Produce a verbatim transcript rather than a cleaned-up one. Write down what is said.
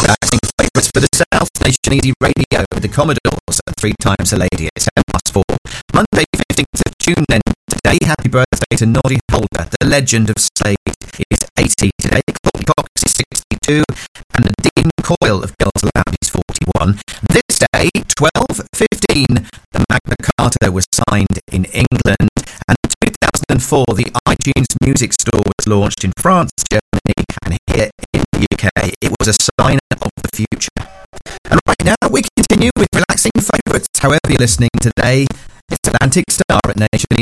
relaxing favourites for the South Nation Easy Radio with the Commodores at Three Times a Lady at ten past four. Monday, fifteenth of June then. Today, happy birthday to Noddy Holder, the legend of Slade, is eighty today. Courtney Cox is sixty-two, and Nadine Coyle of Girls Aloud is forty-one. This day, twelve fifteen, the Magna Carta was signed in England, and in two thousand four, the iTunes Music Store was launched in France, Germany, and here in the U K. It was a sign of the future. And right now, we continue with relaxing favourites. However you're listening today, it's Atlantic Star at Nation